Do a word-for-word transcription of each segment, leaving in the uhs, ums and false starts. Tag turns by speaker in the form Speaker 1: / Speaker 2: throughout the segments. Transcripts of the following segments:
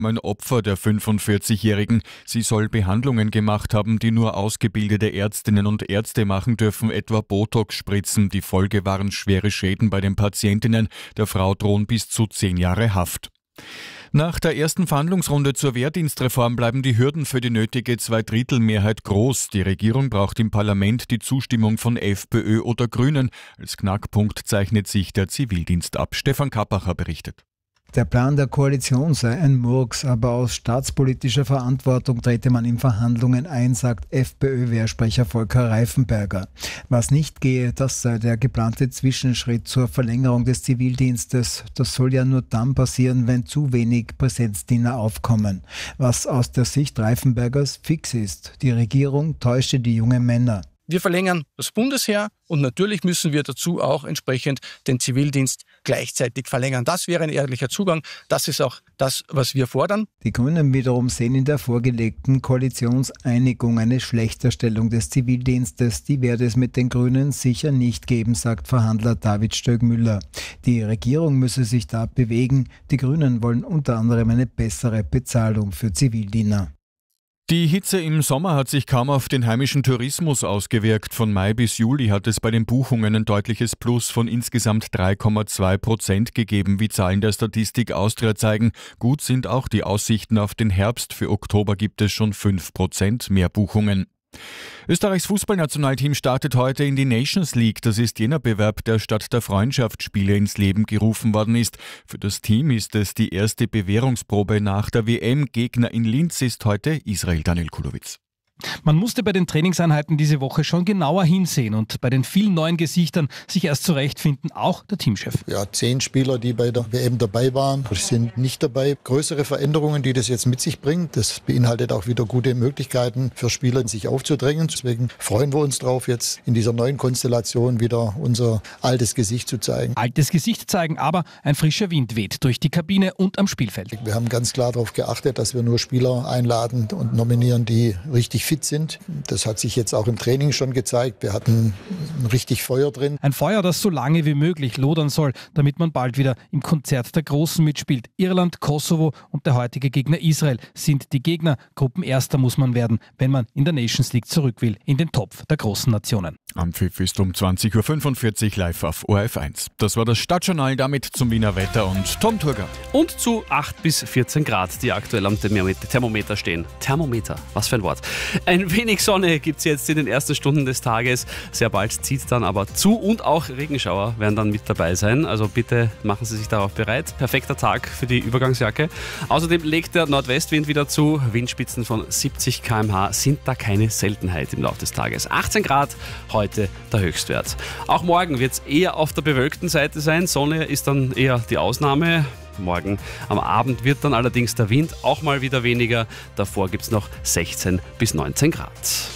Speaker 1: Mein Opfer der fünfundvierzigjährigen. Sie soll Behandlungen gemacht haben, die nur ausgebildete Ärztinnen und Ärzte machen dürfen, etwa Botox-Spritzen. Die Folge waren schwere Schäden bei den Patientinnen. Der Frau drohen bis zu zehn Jahre Haft. Nach der ersten Verhandlungsrunde zur Wehrdienstreform bleiben die Hürden für die nötige Zweidrittelmehrheit groß. Die Regierung braucht im Parlament die Zustimmung von FPÖ oder Grünen. Als Knackpunkt zeichnet sich der Zivildienst ab. Stefan Kappacher berichtet.
Speaker 2: Der Plan der Koalition sei ein Murks, aber aus staatspolitischer Verantwortung trete man in Verhandlungen ein, sagt FPÖ-Wehrsprecher Volker Reifenberger. Was nicht gehe, das sei der geplante Zwischenschritt zur Verlängerung des Zivildienstes. Das soll ja nur dann passieren, wenn zu wenig Präsenzdiener aufkommen. Was aus der Sicht Reifenbergers fix ist: Die Regierung täusche die jungen Männer.
Speaker 3: Wir verlängern das Bundesheer und natürlich müssen wir dazu auch entsprechend den Zivildienst gleichzeitig verlängern. Das wäre ein ehrlicher Zugang. Das ist auch das, was wir fordern.
Speaker 2: Die Grünen wiederum sehen in der vorgelegten Koalitionseinigung eine Schlechterstellung des Zivildienstes. Die werde es mit den Grünen sicher nicht geben, sagt Verhandler David Stöckmüller. Die Regierung müsse sich da bewegen. Die Grünen wollen unter anderem eine bessere Bezahlung für Zivildiener.
Speaker 1: Die Hitze im Sommer hat sich kaum auf den heimischen Tourismus ausgewirkt. Von Mai bis Juli hat es bei den Buchungen ein deutliches Plus von insgesamt drei Komma zwei Prozent gegeben, wie Zahlen der Statistik Austria zeigen. Gut sind auch die Aussichten auf den Herbst. Für Oktober gibt es schon fünf Prozent mehr Buchungen. Österreichs Fußballnationalteam startet heute in die Nations League. Das ist jener Bewerb, der statt der Freundschaftsspiele ins Leben gerufen worden ist. Für das Team ist es die erste Bewährungsprobe nach der W M. Gegner in Linz ist heute Israel. Daniel Kulowitz.
Speaker 4: Man musste bei den Trainingseinheiten diese Woche schon genauer hinsehen und bei den vielen neuen Gesichtern sich erst zurechtfinden, auch der Teamchef.
Speaker 5: Ja, zehn Spieler, die bei der W M dabei waren, sind nicht dabei. Größere Veränderungen, die das jetzt mit sich bringt. Das beinhaltet auch wieder gute Möglichkeiten für Spieler, sich aufzudrängen. Deswegen freuen wir uns drauf, jetzt in dieser neuen Konstellation wieder unser altes Gesicht zu zeigen.
Speaker 4: Altes Gesicht zeigen, aber ein frischer Wind weht durch die Kabine und am Spielfeld.
Speaker 5: Wir haben ganz klar darauf geachtet, dass wir nur Spieler einladen und nominieren, die richtig fit sind. Das hat sich jetzt auch im Training schon gezeigt. Wir hatten richtig Feuer drin.
Speaker 4: Ein Feuer, das so lange wie möglich lodern soll, damit man bald wieder im Konzert der Großen mitspielt. Irland, Kosovo und der heutige Gegner Israel sind die Gegner. Gruppenerster muss man werden, wenn man in der Nations League zurück will, in den Topf der großen Nationen.
Speaker 1: Am Pfiff ist um zwanzig Uhr fünfundvierzig live auf O R F eins. Das war das Stadtjournal, damit zum Wiener Wetter und Tom Turger.
Speaker 6: Und zu acht bis vierzehn Grad, die aktuell am Thermometer stehen. Thermometer, was für ein Wort. Ein wenig Sonne gibt es jetzt in den ersten Stunden des Tages. Sehr bald zieht dann aber zu und auch Regenschauer werden dann mit dabei sein. Also bitte machen Sie sich darauf bereit. Perfekter Tag für die Übergangsjacke. Außerdem legt der Nordwestwind wieder zu. Windspitzen von siebzig Kilometer pro Stunde sind da keine Seltenheit im Laufe des Tages. achtzehn Grad heute der Höchstwert. Auch morgen wird es eher auf der bewölkten Seite sein. Sonne ist dann eher die Ausnahme. Morgen am Abend wird dann allerdings der Wind auch mal wieder weniger. Davor gibt es noch sechzehn bis neunzehn Grad.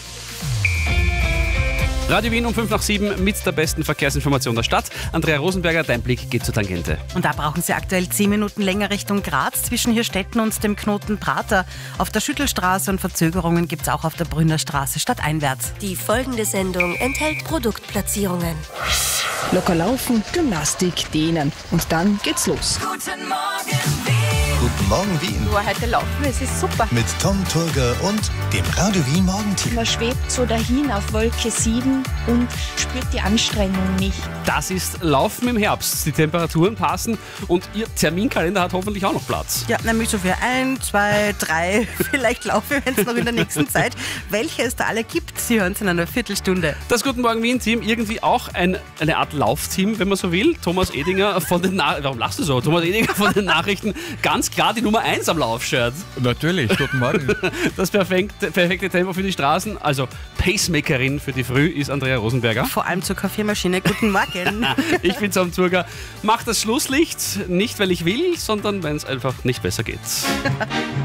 Speaker 6: Radio Wien um fünf nach sieben mit der besten Verkehrsinformation der Stadt. Andrea Rosenberger, dein Blick geht zur Tangente.
Speaker 7: Und da brauchen Sie aktuell zehn Minuten länger Richtung Graz, zwischen Hirstetten und dem Knoten Prater. Auf der Schüttelstraße und Verzögerungen gibt es auch auf der Brünner Straße stadteinwärts.
Speaker 8: Die folgende Sendung enthält Produktplatzierungen.
Speaker 9: Locker laufen, Gymnastik, dehnen und dann geht's los.
Speaker 8: Guten Morgen, Wien.
Speaker 10: Guten Morgen, Wien.
Speaker 11: Nur heute laufen, es ist super.
Speaker 10: Mit Tom Turger und dem Radio Wien Morgenteam.
Speaker 12: Man schwebt so dahin auf Wolke sieben und spürt die Anstrengung nicht.
Speaker 6: Das ist Laufen im Herbst. Die Temperaturen passen und Ihr Terminkalender hat hoffentlich auch noch Platz.
Speaker 7: Ja, nämlich so für ein, zwei, drei, vielleicht laufe ich jetzt noch in der nächsten Zeit. Welche es da alle gibt, Sie hören es in einer Viertelstunde.
Speaker 6: Das Guten Morgen Wien-Team, irgendwie auch ein, eine Art Laufteam, wenn man so will. Thomas Edinger von den Na- Warum lachst du so? Thomas Edinger von den Nachrichten, ganz klar die Nummer eins am Laufshirt.
Speaker 1: Natürlich, guten Morgen.
Speaker 6: Das perfekte, perfekte Tempo für die Straßen, also Pacemakerin für die Früh ist Andrea Rosenberger.
Speaker 7: Vor allem zur Kaffeemaschine, guten Morgen.
Speaker 6: Ich bin Tom Turger. Mach das Schlusslicht, nicht weil ich will, sondern wenn es einfach nicht besser geht.